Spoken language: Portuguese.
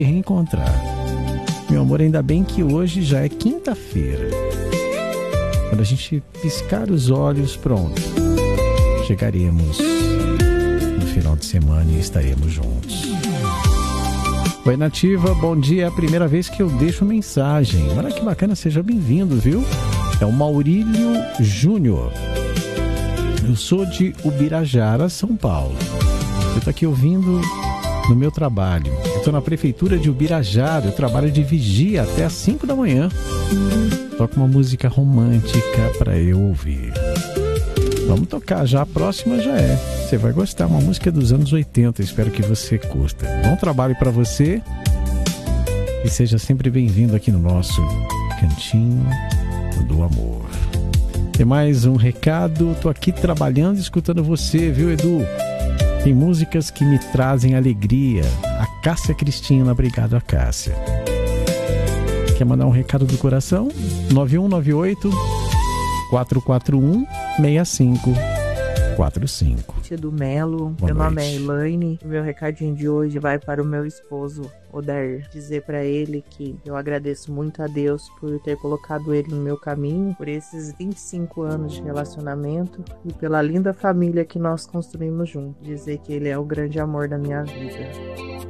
reencontrar. Meu amor, ainda bem que hoje já é quinta-feira. Quando a gente piscar os olhos, pronto, chegaremos no final de semana e estaremos juntos. Oi, Nativa, bom dia. É a primeira vez que eu deixo mensagem. Olha que bacana, seja bem-vindo, viu? É o Maurílio Júnior. Eu sou de Ubirajara, São Paulo. Eu estou aqui ouvindo no meu trabalho. Eu estou na prefeitura de Ubirajara. Eu trabalho de vigia até às 5 da manhã. Toca uma música romântica para eu ouvir. Vamos tocar já. A próxima já é. Você vai gostar. Uma música dos anos 80. Espero que você curta. Bom trabalho para você. E seja sempre bem-vindo aqui no nosso Cantinho do Amor. Tem mais um recado. Tô aqui trabalhando e escutando você, viu, Edu? Tem músicas que me trazem alegria. A Cássia Cristina, obrigado a Cássia. Quer mandar um recado do coração? 9198-441-6545. Do Melo, Boa meu noite. nome é Elaine. O meu recadinho de hoje vai para o meu esposo, Odair. Dizer para ele que eu agradeço muito a Deus por ter colocado ele no meu caminho, por esses 25 anos de relacionamento e pela linda família que nós construímos juntos. Dizer que ele é o grande amor da minha vida.